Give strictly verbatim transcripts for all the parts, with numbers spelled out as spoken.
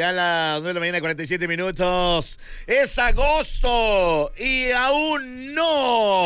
Ya a las nueve de la mañana, cuarenta y siete minutos. Es agosto y aún no.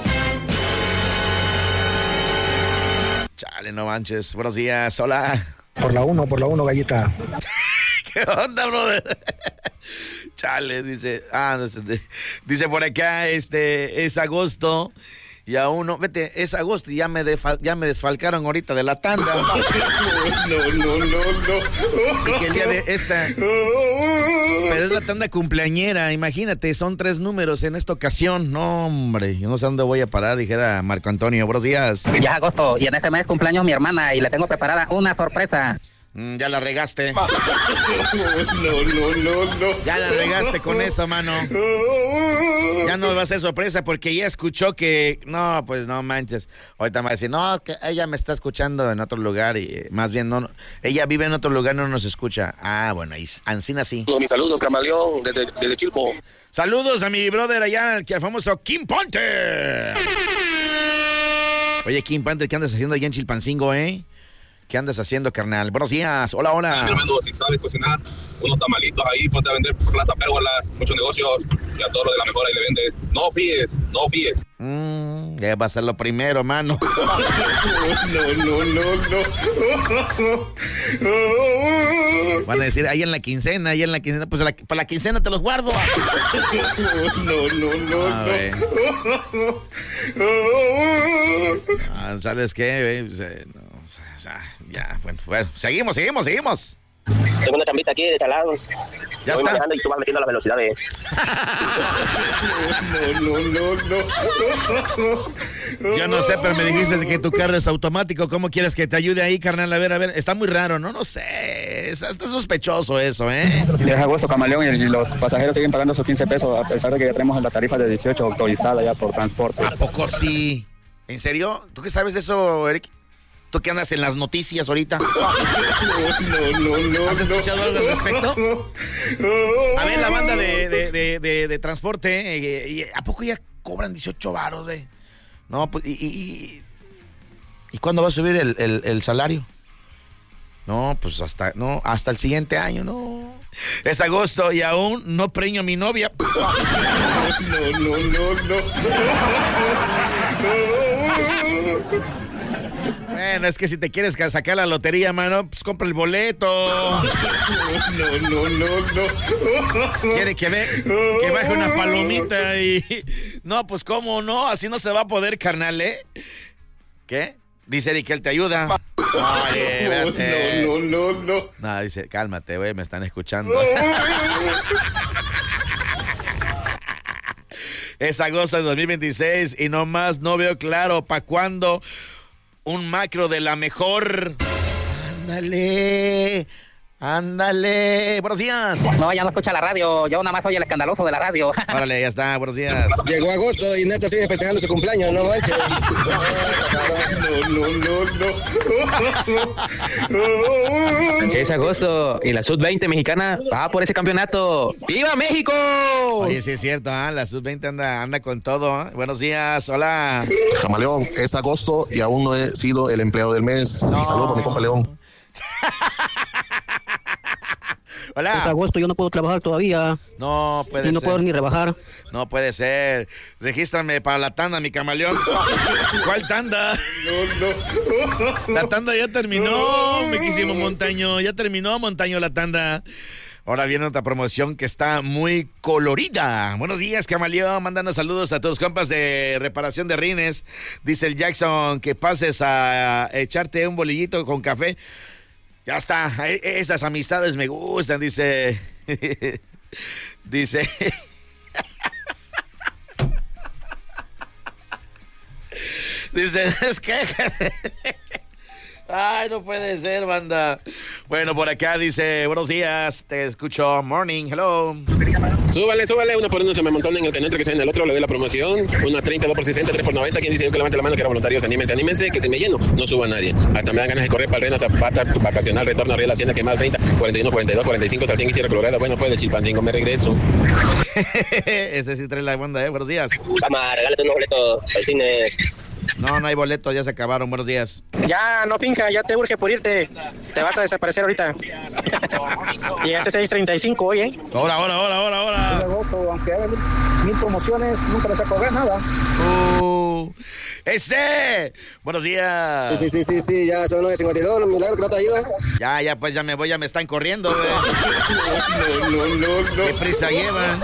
Chale, no manches. Buenos días, hola. Por la uno, por la uno, gallita. ¿Qué onda, brother? Chale, dice. Ah, no, dice por acá, este, es agosto. Y aún no, vete, es agosto y ya me, defa, ya me desfalcaron ahorita de la tanda. No, no, no, no. Y que el día de esta... Pero es la tanda cumpleañera, imagínate, son tres números en esta ocasión. No, hombre, yo no sé dónde voy a parar, dijera Marco Antonio. Buenos días. Ya es agosto y en este mes cumpleaños mi hermana y le tengo preparada una sorpresa. Mm, ya la regaste. No, no, no, no. Ya la regaste con eso, mano. Ya no va a ser sorpresa porque ya escuchó que... No, pues no manches. Ahorita me va a decir, no, que ella me está escuchando en otro lugar y más bien no... Ella vive en otro lugar, no nos escucha. Ah, bueno, y Ancina sí. Mis saludos, Camaleón, desde, desde Chilpo. Saludos a mi brother allá, al famoso Kim Panther. Oye, Kim Panther, ¿qué andas haciendo allá en Chilpancingo, eh? ¿Qué andas haciendo, carnal? Buenos días, hola, hola. Mi hermano, si sabes cocinar unos tamalitos ahí, ponte a vender por Plaza Pérgolas, muchos negocios, y a todos los de la mejor ahí le vendes. No fíes, no fíes. Mmm, ya va a ser lo primero, mano. No, no, no, no. Van a decir, ahí en la quincena, ahí en la quincena, pues la, para la quincena te los guardo. No, no, no, a ver. Ah, ¿sabes qué? No, o sea, ya, bueno, bueno, seguimos, seguimos, seguimos. Tengo una chambita aquí de chalados. Ya voy está. manejando y tú vas metiendo la velocidad de... No, no, no, no. Yo no sé, pero me dijiste que tu carro es automático. ¿Cómo quieres que te ayude ahí, carnal? A ver, a ver, está muy raro, ¿no? No sé, está sospechoso eso, ¿eh? Ya es agosto, Camaleón, y los pasajeros siguen pagando sus quince pesos, a pesar de que ya tenemos la tarifa de dieciocho autorizada ya por transporte. ¿A poco sí? ¿En serio? ¿Tú qué sabes de eso, Eric? ¿Tú qué andas en las noticias ahorita? No, no, no. ¿Has escuchado algo al respecto? A ver, la banda de, de, de, de, de transporte, eh, ¿a poco ya cobran dieciocho varos, güey? No, pues, y, y, ¿y cuándo va a subir el, el, el salario? No, pues hasta, no, hasta el siguiente año, no. Es agosto y aún no preño a mi novia. No, no, no, no. Bueno, es que si te quieres sacar la lotería, mano, pues compra el boleto. No, no, no, no. Quiere que, ve, que baje una palomita y... No, pues cómo no, así no se va a poder, carnal, ¿eh? ¿Qué? Dice Eric que él te ayuda. Oye, espérate. No, no, no, no. No, dice, cálmate, güey, me están escuchando. Es agosto de dos mil veintiséis y nomás no veo claro para cuándo un macro de la mejor. Ándale, ándale. Buenos días. No, ya no escucha la radio, yo nada más soy el escandaloso de la radio. Órale, ya está, buenos días. Llegó agosto y Neta sigue festejando su cumpleaños, no manches. No, no, no, no. Es agosto y la sub veinte mexicana va por ese campeonato. ¡Viva México! Oye, sí es cierto, ¿eh? La sub veinte anda, anda con todo, ¿eh? Buenos días, hola. Camaleón, es agosto y aún no he sido el empleado del mes. No. Y saludos para mi compa León. Hola. Es agosto, yo no puedo trabajar todavía. No puede y no ser. puedo ni rebajar. No puede ser. Regístrame para la tanda, mi camaleón. ¿Cuál tanda? No, no. La tanda ya terminó, me quisimos Montaño. Ya terminó, Montaño, la tanda. Ahora viene otra promoción que está muy colorida. Buenos días, camaleón. Mándanos saludos a tus compas de reparación de rines. Dice el Jackson que pases a echarte un bolillito con café. Ya está, esas amistades me gustan, dice. Dice. Dice, es que. Ay, no puede ser, banda. Bueno, por acá dice, buenos días, te escucho, morning, hello. Súbale, súbale, uno por uno se me montón en el que no entre que sea en el otro, le doy la promoción. Uno a treinta, dos por sesenta, tres por noventa. ¿Quién dice yo que levante la mano que era voluntarios? Anímense, anímense, que si me lleno, no suba a nadie. Hasta me dan ganas de correr para el Rena Zapata, vacacional, retorno a Río La Hacienda, que más treinta, cuarenta y uno, cuarenta y dos, cuarenta y cinco, Saltín y Sierra Colorada. Bueno, pues de Chilpancingo me regreso. Ese sí trae la banda, eh, buenos días. Cama, regálate unos boletos al cine. No, no hay boletos, ya se acabaron. Buenos días. Ya, no, Pinca, ya te urge por irte. Te vas a desaparecer ahorita. Llegaste seis treinta y cinco hoy, ¿eh? Ahora, ahora, ahora, ahora, ahora. Agosto, aunque haya mil promociones, nunca les sacó nada. Uh, ¡Ese! Buenos días. Sí, sí, sí, sí, ya son nueve cincuenta y dos, milagro que no te ayuda. Ya, ya, pues ya me voy, ya me están corriendo. güey. No, no, no, no. ¿Qué prisa llevan?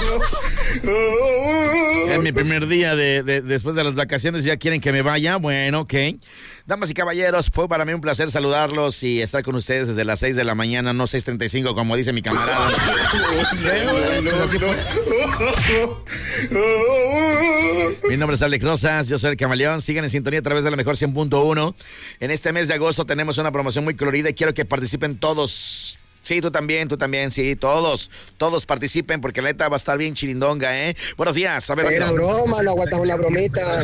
Es mi primer día de, de, después de las vacaciones, ya quieren que me vaya. Bueno, ok. Damas y caballeros, fue para mí un placer saludarlos y estar con ustedes desde las seis de la mañana, no seis treinta y cinco, como dice mi camarada. No, no, no. Mi nombre es Alex Rosas, yo soy el Camaleón. Sigan en sintonía a través de la mejor cien punto uno. En este mes de agosto tenemos una promoción muy colorida y quiero que participen todos. Sí, tú también, tú también, sí, todos, todos participen porque la neta va a estar bien chirindonga, ¿eh? Buenos días, a ver. Era otro. broma, no aguantas una bromita.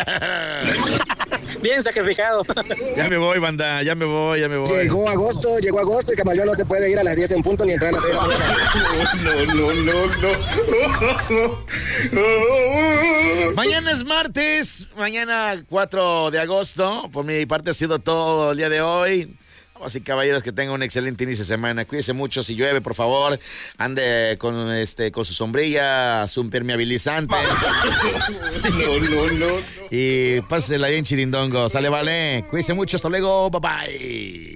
Bien sacrificado. Ya me voy, banda, ya me voy, ya me voy. Llegó agosto, llegó agosto y Camaleón no se puede ir a las diez en punto ni entrar a las seis de la mañana. No, no, no, no. Mañana es martes, mañana cuatro de agosto. Por mi parte ha sido todo el día de hoy. Vamos y caballeros, que tengan un excelente inicio de semana. Cuídense mucho, si llueve, por favor, ande con este con su sombrilla, su impermeabilizante. No, no, no. Y pásela bien chirindongo. Sale, vale. Cuídense mucho, hasta luego, bye bye.